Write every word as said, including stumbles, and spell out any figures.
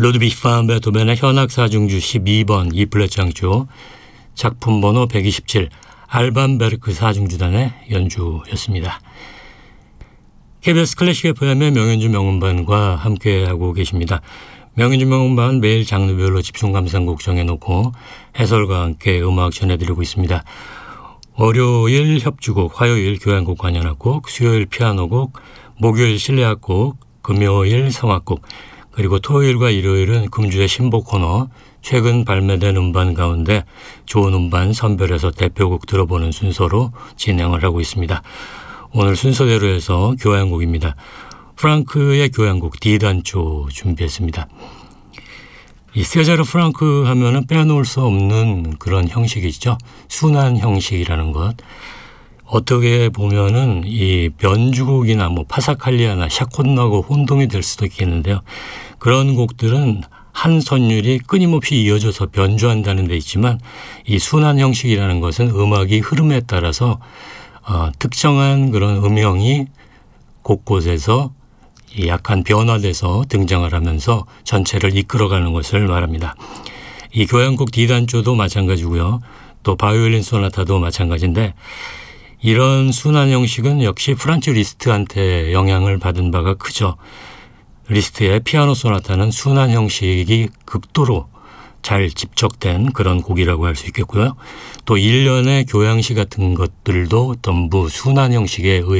루드비히 반 베토벤의 현악 사중주 십이 번 이 플랫 장조, 작품 번호 백이십칠 알반베르크 사중주단의 연주였습니다. 케이비에스 클래식 에프엠의 명연주 명음반과 함께하고 계십니다. 명연주 명음반 매일 장르별로 집중 감상곡 정해놓고 해설과 함께 음악 전해드리고 있습니다. 월요일 협주곡, 화요일 교향곡 관현악곡, 수요일 피아노곡, 목요일 실내악곡, 금요일 성악곡, 그리고 토요일과 일요일은 금주의 신보 코너, 최근 발매된 음반 가운데 좋은 음반 선별해서 대표곡 들어보는 순서로 진행을 하고 있습니다. 오늘 순서대로 해서 교향곡입니다. 프랑크의 교향곡 D단조 준비했습니다. 이 세자르 프랑크 하면은 빼놓을 수 없는 그런 형식이죠. 순환 형식이라는 것. 어떻게 보면은 이 변주곡이나 뭐 파사칼리아나 샤콘나고 혼동이 될 수도 있겠는데요. 그런 곡들은 한 선율이 끊임없이 이어져서 변주한다는 데 있지만 이 순환 형식이라는 것은 음악이 흐름에 따라서 어, 특정한 그런 음형이 곳곳에서 약간 변화돼서 등장을 하면서 전체를 이끌어가는 것을 말합니다. 이 교향곡 D단조도 마찬가지고요. 또 바이올린 소나타도 마찬가지인데 이런 순환 형식은 역시 프란츠 리스트한테 영향을 받은 바가 크죠. 리스트의 피아노 소나타는 순환 형식이 극도로 잘 집적된 그런 곡이라고 할 수 있겠고요. 또 일련의 교향시 같은 것들도 전부 순환 형식에 의해